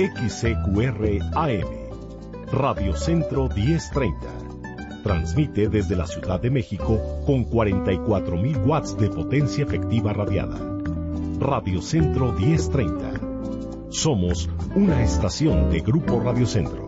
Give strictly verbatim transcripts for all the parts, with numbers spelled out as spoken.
X C Q R A M, Radio Centro diez treinta. Transmite desde la Ciudad de México con cuarenta y cuatro mil watts de potencia efectiva radiada. Radio Centro diez treinta. Somos una estación de Grupo Radio Centro.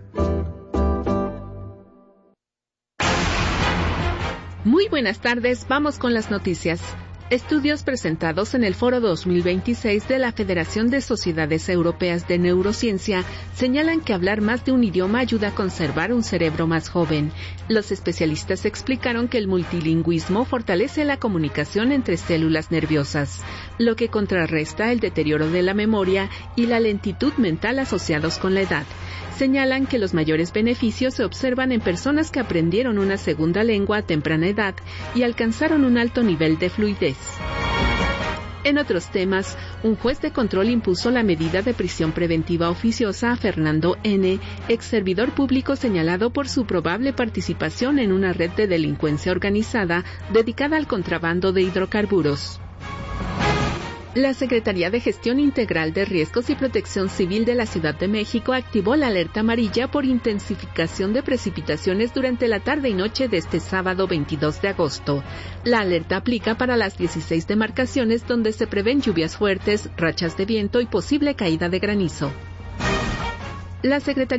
Muy buenas tardes, vamos con las noticias. Estudios presentados en el Foro dos mil veintiséis de la Federación de Sociedades Europeas de Neurociencia señalan que hablar más de un idioma ayuda a conservar un cerebro más joven. Los especialistas explicaron que el multilingüismo fortalece la comunicación entre células nerviosas, lo que contrarresta el deterioro de la memoria y la lentitud mental asociados con la edad. Señalan que los mayores beneficios se observan en personas que aprendieron una segunda lengua a temprana edad y alcanzaron un alto nivel de fluidez. En otros temas, un juez de control impuso la medida de prisión preventiva oficiosa a Fernando N., ex servidor público señalado por su probable participación en una red de delincuencia organizada dedicada al contrabando de hidrocarburos. La Secretaría de Gestión Integral de Riesgos y Protección Civil de la Ciudad de México activó la alerta amarilla por intensificación de precipitaciones durante la tarde y noche de este sábado veintidós de agosto. La alerta aplica para las dieciséis demarcaciones donde se prevén lluvias fuertes, rachas de viento y posible caída de granizo. La Secretaría